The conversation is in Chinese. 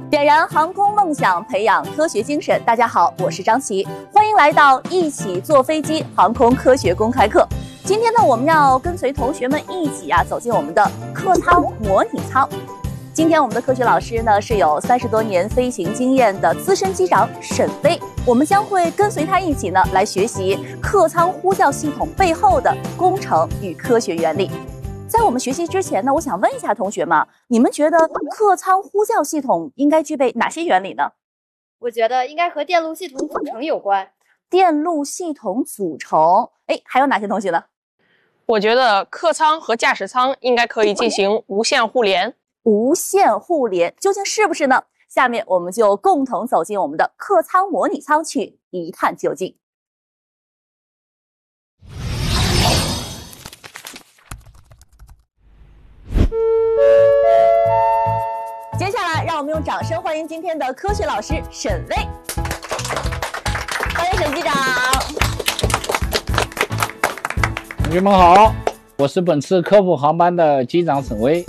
点燃航空梦想，培养科学精神。大家好，我是张琪，欢迎来到一起坐飞机航空科学公开课。今天呢，我们要跟随同学们一起走进我们的客舱模拟舱。今天我们的科学老师呢是有30多年飞行经验的资深机长沈飞，我们将会跟随他一起呢来学习客舱呼叫系统背后的工程与科学原理。在我们学习之前呢，我想问一下同学们，你们觉得客舱呼叫系统应该具备哪些原理呢？ 我觉得应该和电路系统组成有关。 电路系统组成，还有哪些东西呢？ 我觉得客舱和驾驶舱应该可以进行无线互联。 无线互联究竟是不是呢？下面我们就共同走进我们的客舱模拟舱去一探究竟。接下来，让我们用掌声欢迎今天的科学老师沈巍。欢迎沈机长。 同学们好，我是本次科普航班的机长沈巍。